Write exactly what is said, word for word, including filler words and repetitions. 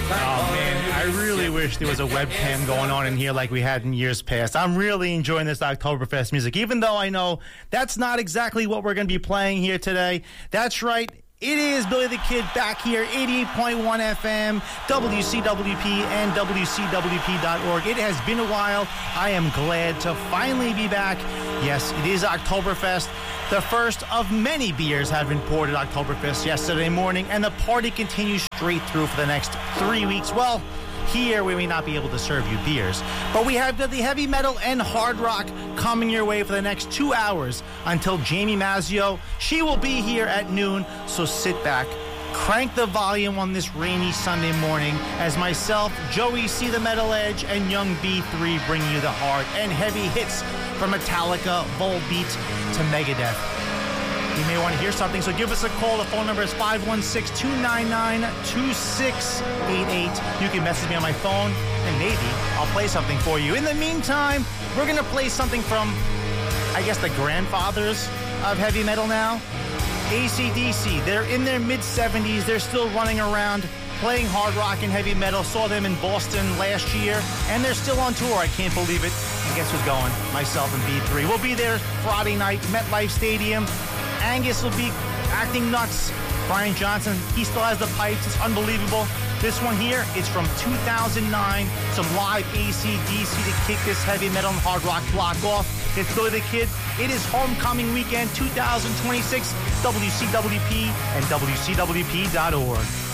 Oh, man, I really wish there was a webcam going on in here like we had in years past. I'm really enjoying this Oktoberfest music, even though I know that's not exactly what we're going to be playing here today. That's right. It is Billy the Kid back here, eighty-eight point one F M, W C W P and W C W P dot org. It has been a while. I am glad to finally be back. Yes, it is Oktoberfest. The first of many beers have been poured at Oktoberfest yesterday morning, and the party continues straight through for the next three weeks. Well, here we may not be able to serve you beers, but we have the heavy metal and hard rock coming your way for the next two hours until Jamie Mazzio. She will be here at noon, so sit back, crank the volume on this rainy Sunday morning as myself, Joey C. the Metal Edge, and Young B three bring you the hard and heavy hits from Metallica, Volbeat to Megadeth. You may want to hear something, so give us a call. The phone number is five one six, two nine nine, two six eight eight. You can message me on my phone, and maybe I'll play something for you. In the meantime, we're going to play something from, I guess, the grandfathers of heavy metal now. A C D C. They're in their mid-seventies. They're still running around playing hard rock and heavy metal. Saw them in Boston last year, and they're still on tour. I can't believe it. And guess who's going? Myself and B three. We'll be there Friday night, MetLife Stadium. Angus will be acting nuts. Brian Johnson, he still has the pipes. It's unbelievable. This one here is from two thousand nine. Some live A C D C to kick this heavy metal and hard rock block off. It's Billy the Kid. It is homecoming weekend two thousand twenty-six. W C W P and W C W P dot org.